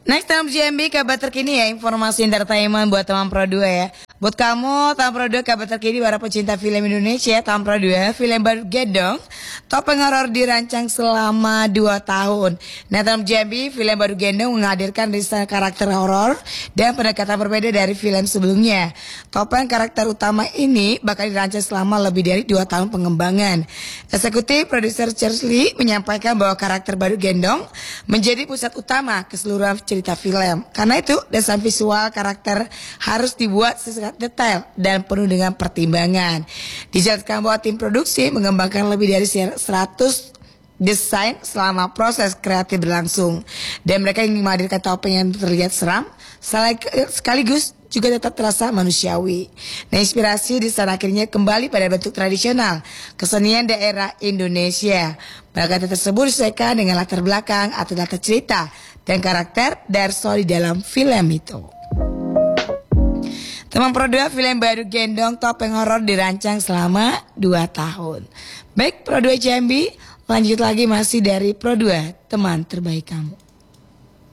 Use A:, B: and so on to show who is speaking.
A: Next time JMB kabar terkini ya, informasi entertainment buat teman Pro 2 ya. Buat kamu teman Pro 2 kabar terkini para pecinta film Indonesia, teman Pro 2 film baru Gendong Topeng Horor dirancang selama 2 tahun. Nah teman JMB film baru Gendong menghadirkan desain karakter horor dan pendekatan berbeda dari film sebelumnya. Topeng karakter utama ini bakal dirancang selama lebih dari 2 tahun pengembangan. Eksekutif produser Charles Lee menyampaikan bahwa karakter baru Gendong menjadi pusat utama keseluruhan cerita film. Karena itu desain visual karakter harus dibuat sesuai detail dan penuh dengan pertimbangan. Dijelaskan bahwa tim produksi mengembangkan lebih dari 100 desain selama proses kreatif berlangsung. Dan mereka ingin menghadirkan topeng yang terlihat seram sekaligus juga tetap terasa manusiawi. Nah, inspirasi desain akhirnya kembali pada bentuk tradisional kesenian daerah Indonesia. Bagian tersebut disesuaikan dengan latar belakang atau latar cerita dan karakter Darso di dalam film itu. Teman Pro 2 film baru Gendong Topeng Horor dirancang selama 2 tahun. Baik Pro 2 JMB, lanjut lagi masih dari Pro 2, teman terbaik kamu.